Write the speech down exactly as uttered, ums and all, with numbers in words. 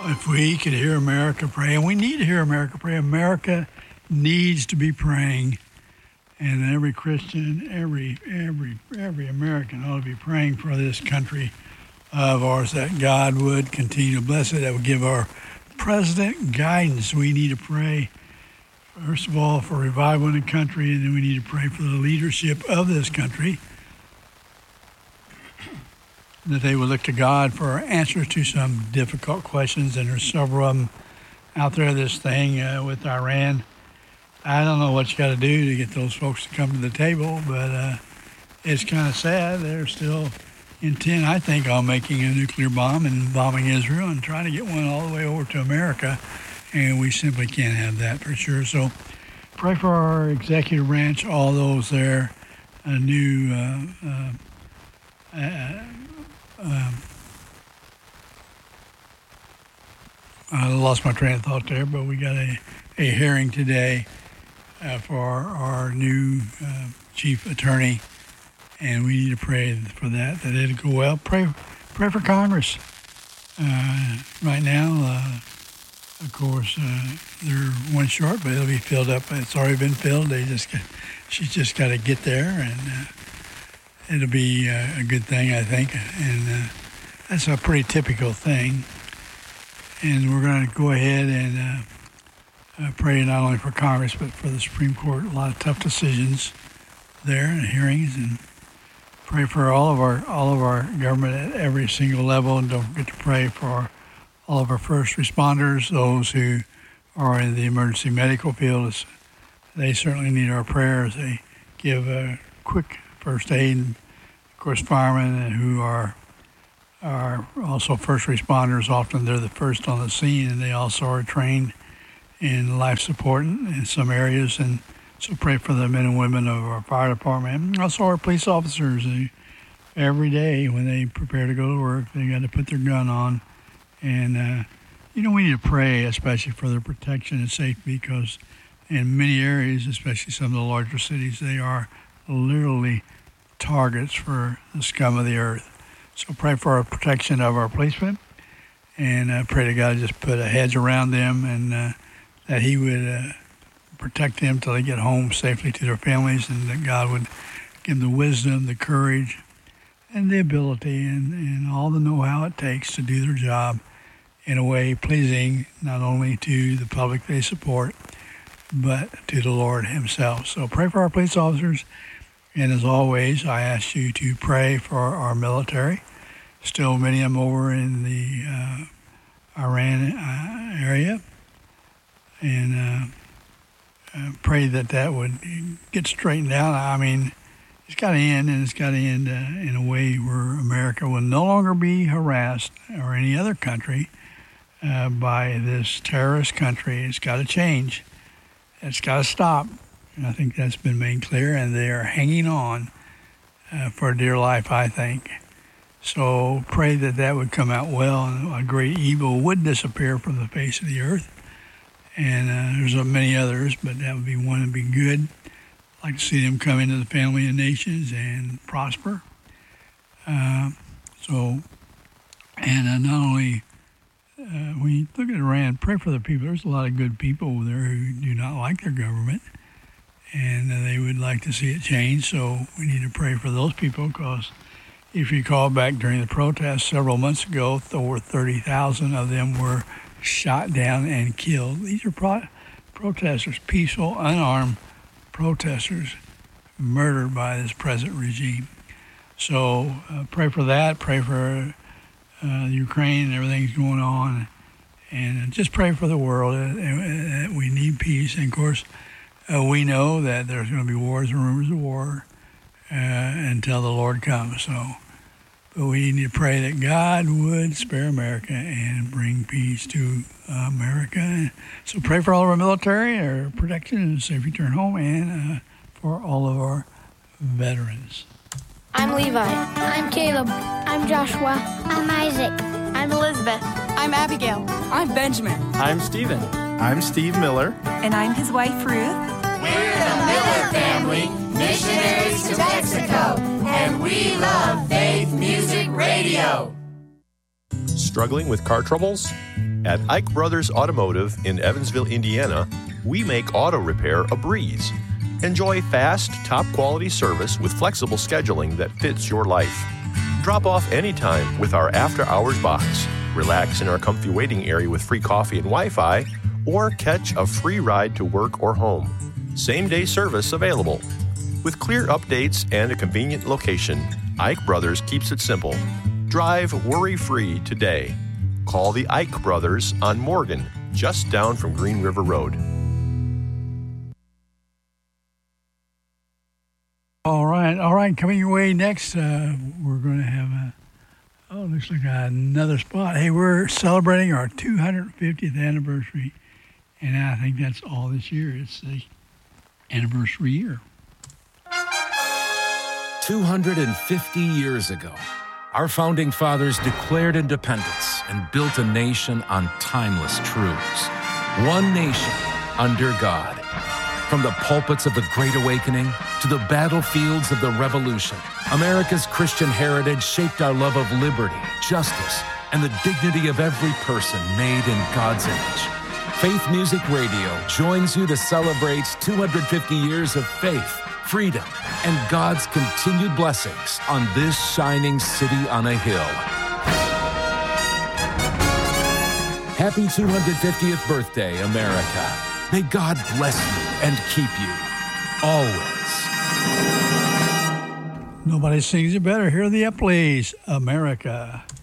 If we could hear America pray, and we need to hear America pray, America needs to be praying, and every Christian, every every every American ought to be praying for this country of ours, that God would continue to bless it, that would give our president guidance. We need to pray, first of all, for revival in the country, and then we need to pray for the leadership of this country, that they would look to God for answers to some difficult questions, and there's several of them out there, this thing uh, with Iran. I don't know what you got to do to get those folks to come to the table, but uh, it's kind of sad. They're still intent, I think, on making a nuclear bomb and bombing Israel and trying to get one all the way over to America, and we simply can't have that for sure. So pray for our executive branch, all those there, a new uh, uh, uh, Um, I lost my train of thought there, but we got a, a hearing today uh, for our, our new uh, chief attorney, and we need to pray for that, that it'll go well. Pray pray for Congress. Uh, right now, uh, of course, uh, they're one short, but it'll be filled up. It's already been filled. They just got, she's just got to get there, and uh, it'll be uh, a good thing, I think, and uh, that's a pretty typical thing. And we're going to go ahead and uh, uh, pray not only for Congress, but for the Supreme Court. A lot of tough decisions there and hearings, and pray for all of our all of our government at every single level. And don't forget to pray for all of our first responders, those who are in the emergency medical field. They certainly need our prayers. They give a quick first aid, and of course firemen who are are also first responders. Often they're the first on the scene, and they also are trained in life support in some areas. And so pray for the men and women of our fire department, and also our police officers. Who, every day when they prepare to go to work, they got to put their gun on. And uh, you know, we need to pray especially for their protection and safety, because in many areas, especially some of the larger cities, they are literally targets for the scum of the earth. So pray for our protection of our policemen, and uh, pray to God just put a hedge around them, and uh, that he would uh, protect them till they get home safely to their families, and that God would give them the wisdom, the courage, and the ability, and, and all the know-how it takes to do their job in a way pleasing not only to the public they support, but to the Lord himself. So pray for our police officers. And as always, I ask you to pray for our military. Still many of them over in the uh, Iran uh, area. And uh, uh, pray that that would get straightened out. I mean, it's got to end, and it's got to end uh, in a way where America will no longer be harassed, or any other country, uh, by this terrorist country. It's got to change. It's got to stop. And I think that's been made clear, and they are hanging on uh, for dear life, I think. So pray that that would come out well, and a great evil would disappear from the face of the earth. And uh, there's uh, many others, but that would be one that would be good. I'd like to see them come into the family of nations and prosper. Uh, so, and uh, not only, uh, when you look at Iran, pray for the people. There's a lot of good people there who do not like their government, and uh, they would like to see it change. So we need to pray for those people, because if you recall back during the protests several months ago, over thirty thousand of them were shot down and killed. These are pro- protesters, peaceful, unarmed protesters, murdered by this present regime. So uh, pray for that. Pray for uh, Ukraine and everything's going on. And just pray for the world. Uh, uh, we need peace. And, of course, uh, we know that there's going to be wars and rumors of war uh, until the Lord comes. So, but we need to pray that God would spare America and bring peace to uh, America. So pray for all of our military, our protection, and a safe return home, and uh, for all of our veterans. I'm Levi. I'm Caleb. I'm Joshua. I'm Isaac. I'm Elizabeth. I'm Abigail. I'm Benjamin. I'm Stephen. I'm Steve Miller. And I'm his wife, Ruth. We're the Miller family, missionaries to Mexico, and we love Faith Music Radio. Struggling with car troubles? At Ike Brothers Automotive in Evansville, Indiana, we make auto repair a breeze. Enjoy fast, top-quality service with flexible scheduling that fits your life. Drop off anytime with our after-hours box. Relax in our comfy waiting area with free coffee and Wi-Fi, or catch a free ride to work or home. Same-day service available. With clear updates and a convenient location, Ike Brothers keeps it simple. Drive worry-free today. Call the Ike Brothers on Morgan, just down from Green River Road. All right, all right. Coming your way next, uh, we're going to have a, oh, looks like another spot. Hey, we're celebrating our two hundred fiftieth anniversary, and I think that's all this year. It's the anniversary year. two hundred fifty years ago, our founding fathers declared independence and built a nation on timeless truths. One nation under God. From the pulpits of the Great Awakening to the battlefields of the Revolution, America's Christian heritage shaped our love of liberty, justice, and the dignity of every person made in God's image. Faith Music Radio joins you to celebrate two hundred fifty years of faith, freedom, and God's continued blessings on this shining city on a hill. Happy two hundred fiftieth birthday, America. May God bless you and keep you, always. Nobody sings it better. Here are the Epleys, America.